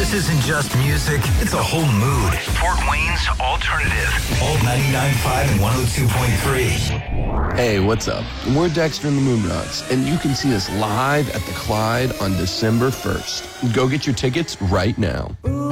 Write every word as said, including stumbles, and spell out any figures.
This isn't just music, it's a whole mood. Fort Wayne's Alternative. Alt ninety-nine point five and one oh two point three. Hey, what's up? We're Dexter and the Moonrods, and you can see us live at the Clyde on December first. Go get your tickets right now.